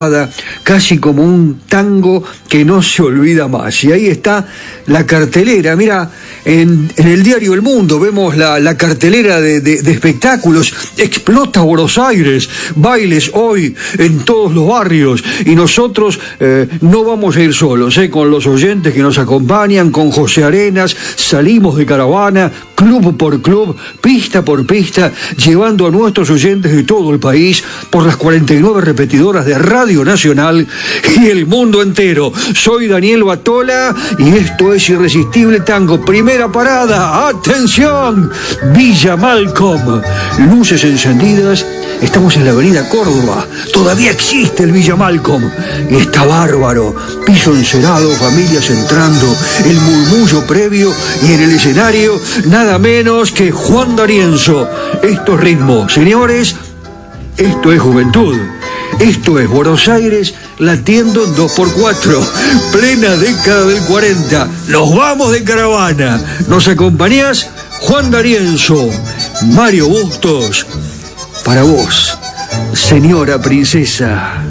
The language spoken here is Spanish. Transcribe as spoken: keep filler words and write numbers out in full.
casi como un tango que no se olvida más. Y ahí está la cartelera. Mira, en, en el diario El Mundo vemos la, la cartelera de, de, de espectáculos. Explota Buenos Aires, bailes hoy en todos los barrios. Y nosotros eh, no vamos a ir solos, eh, con los oyentes que nos acompañan, con José Arenas, salimos de caravana, club por club, pista por pista, llevando a nuestros oyentes de todo el país por las cuarenta y nueve repetidoras de Radio Nacional y el mundo entero. Soy Daniel Batola y esto es Irresistible Tango. Primera parada, ¡atención! Villa Malcom. Luces encendidas. Estamos en la avenida Córdoba. Todavía existe el Villa Malcom. Y está bárbaro. Piso encerado, familias entrando, el murmullo previo y en el escenario nada menos que Juan D'Arienzo. Esto es ritmo, señores. Esto es juventud. Esto es Buenos Aires latiendo en dos por cuatro, plena década del cuarenta. Nos vamos de caravana. ¿Nos acompañás? Juan D'Arienzo, Mario Bustos, para vos, señora princesa.